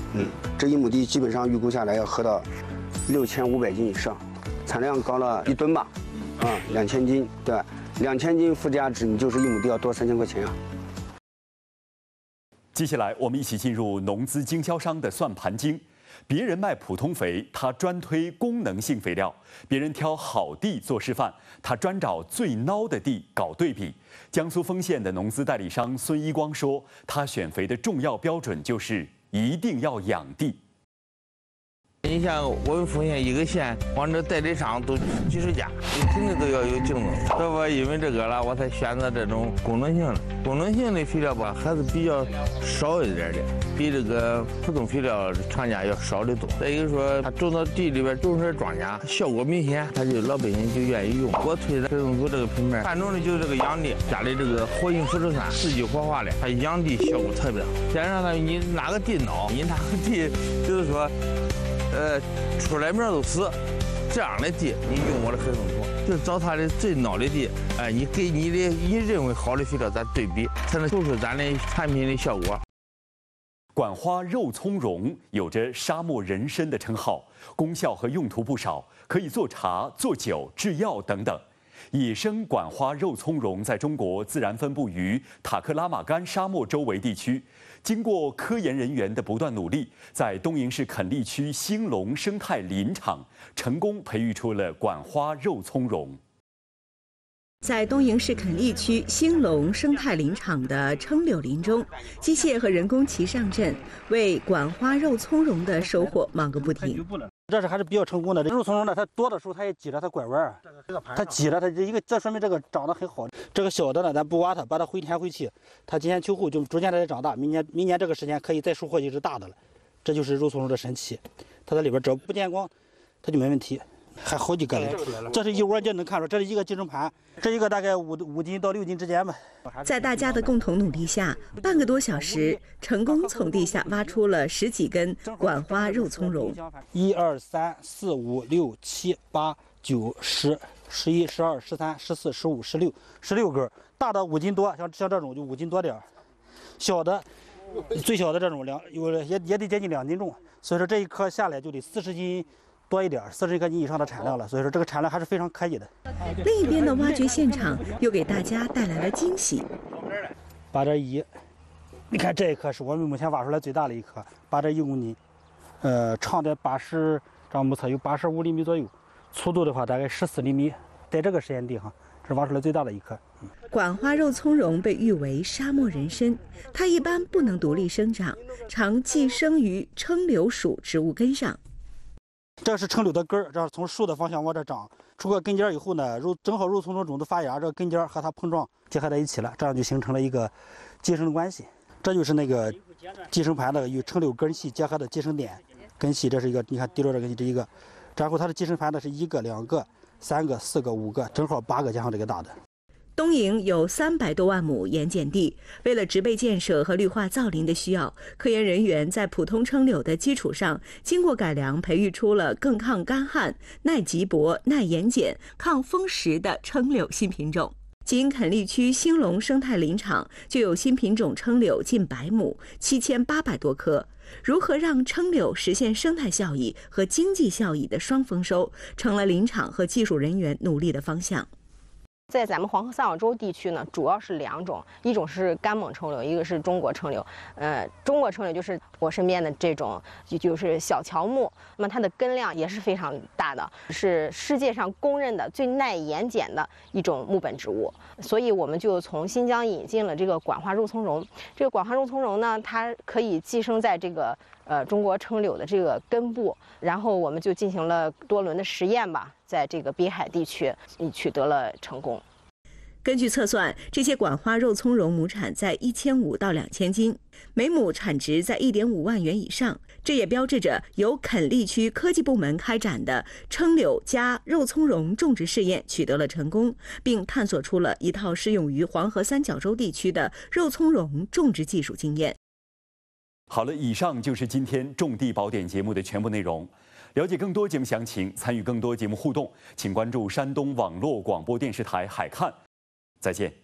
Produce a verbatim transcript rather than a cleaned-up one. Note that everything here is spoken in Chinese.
嗯，这一亩地基本上预估下来要合到六千五百斤以上，产量高了一吨吧，啊，两千斤，对吧？两千斤附加值，你就是一亩地要多三千块钱啊。 接下来，我们一起进入农资经销商的算盘经。别人卖普通肥，他专推功能性肥料；别人挑好地做示范，他专找最孬的地搞对比。江苏丰县的农资代理商孙一光说，他选肥的重要标准就是一定要养地。 你像我们丰县一个县，往这代理商都几十家，你肯定都要有竞争。所以我因为这个了，我才选择这种功能性的。功能性的肥料吧，还是比较少一点的，比这个普通肥料厂家要少得多。再一个说，它种到地里边，种出来庄稼效果明显，他就老百姓就愿意用。我推的水种组这个品牌，看中的就是这个养地，加的这个活性腐殖酸，四季活化的，它养地效果特别好。加上呢，你哪个地孬，你哪个地就是说。呃，出来苗都死，这样的地你用我的合成土，就找它的最孬的地，哎、呃，你给你的你认为好的肥料咱对比，才能做出咱的产品的效果。 管花肉苁蓉有着沙漠人参的称号，功效和用途不少，可以做茶、做酒、制药等等。野生管花肉苁蓉在中国自然分布于塔克拉玛干沙漠周围地区。经过科研人员的不断努力，在东营市垦利区兴隆生态林场成功培育出了管花肉苁蓉。 在东营市垦利区兴隆生态林场的撑柳林中，机械和人工齐上阵，为管花肉苁蓉的收获忙个不停。 这是还是比较成功的。这肉苁蓉呢，它多的时候它也挤着它拐弯儿，它挤着它这一个，这说明这个长得很好。这个小的呢，咱不挖它，把它回填回去，它今年秋后就逐渐的长大，明年明年这个时间可以再收获一只大的了。这就是肉苁蓉的神奇，它在里边只要不见光，它就没问题。还好几个嘞，这是一窝就能看出，这是一个集成盘，这一个大概五五斤到六斤之间吧。 在大家的共同努力下，半个多小时，成功从地下挖出了十几根管花肉苁蓉。 一二三四五六七八九十十一十二十三十四十五十六十六根，大的五斤多，像像这种就五斤多点儿，小的最小的这种两有也也得接近两斤重，所以说这一颗下来就得四十斤。多一点，四十克斤以上的产量了，所以说这个产量还是非常可以的。 另一边的挖掘现场又给大家带来了惊喜。 八点一，你看这一颗是我们目前挖出来最大的一颗，八点一公斤，呃，长的八十，这目测有八十五厘米左右，粗度的话大概十四厘米，在这个实验地哈，是挖出来最大的一颗。嗯、 管花肉苁蓉被誉为沙漠人参，它一般不能独立生长，常寄生于撑柳属植物根上。 这是撑柳的根儿，这是从树的方向往这长，出个根尖以后呢，肉正好肉苁蓉种子发芽，这个根尖和它碰撞结合在一起了，这样就形成了一个寄生的关系。这就是那个寄生盘的与撑柳根系结合的寄生点，根系这是一个，你看滴落这个这一个，然后它的寄生盘呢是一个、两个、三个、四个、五个，正好八个加上这个大的。 东营有三百多万亩盐碱地，为了植被建设和绿化造林的需要，科研人员在普通撑柳的基础上，经过改良，培育出了更抗干旱、耐瘠薄、耐盐碱、抗风蚀的撑柳新品种。仅垦利区兴隆生态林场就有新品种撑柳近百亩，七千八百多棵。如何让撑柳实现生态效益和经济效益的双丰收，成了林场和技术人员努力的方向。 在咱们黄河三角洲地区呢，主要是两种，一种是干猛撑柳，一个是中国撑柳。呃，中国撑柳就是我身边的这种，就就是小乔木，那么它的根量也是非常大的，是世界上公认的最耐盐碱的一种木本植物。所以我们就从新疆引进了这个管花肉苁蓉。这个管花肉苁蓉呢，它可以寄生在这个呃中国撑柳的这个根部，然后我们就进行了多轮的实验吧。在这个滨海地区，取得了成功。 根据测算，这些管花肉苁蓉亩产在一千五到两千斤，每亩产值在一点五万元以上。这也标志着由垦利区科技部门开展的撑柳加肉苁蓉种植试验取得了成功，并探索出了一套适用于黄河三角洲地区的肉苁蓉种植技术经验。 好了，以上就是今天种地宝典节目的全部内容。了解更多节目详情，参与更多节目互动，请关注山东网络广播电视台海看。再见。